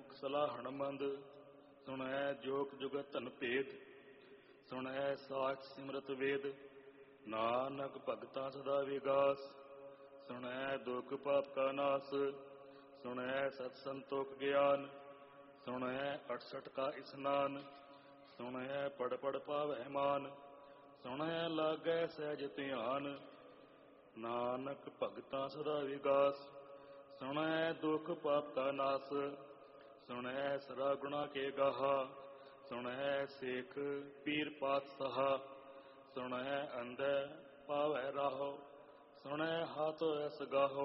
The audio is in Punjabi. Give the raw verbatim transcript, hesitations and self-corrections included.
ਮੁਖ ਸਲਾਹਣ ਮੰਦ, ਸੁਣੈ ਜੋਗ ਜੁਗਤ ਧਨ ਭੇਦ, ਸੁਣੈ ਸਾਚ ਸਿਮਰਤ ਵੇਦ। ਨਾਨਕ ਭਗਤਾਂ ਸਦਾ ਵਿਗਾਸ, ਸੁਣੈ ਦੁਖ ਪਾਪ ਕਾ ਨਾਸ, ਸੁਣੈ ਸਤ ਸੰਤੋਖ ਗਿਆਨ, ਸੁਣੈ ਅਠਸਠ ਕਾ ਇਸਨਾਨ, ਸੁਣੈ ਪੜ ਪੜ ਪਾਵੈ ਮਾਨ, ਸੁਣੈ ਲਾਗੈ ਸਹਿਜ ਧਿਆਨ। ਨਾਨਕ ਭਗਤਾਂ ਸਦਾ ਵਿਗਾਸ, ਸੁਣੈ ਦੁਖ ਪਾਪ ਕਾ ਨਾਸ, ਸੁਣੈ ਸਦਾ ਗੁਣਾ ਕੇ ਗਾਹਾ, ਸੁਣੈ ਸੇਖ ਪੀਰ ਪਾਤਸ਼ਾਹ, ਸੁਣੈ ਅੰਧੈ ਪਾਵੈ ਰਾਹੋ, ਸੁਣੈ ਹਾਥੋ ਐਸ ਗਾਹੋ।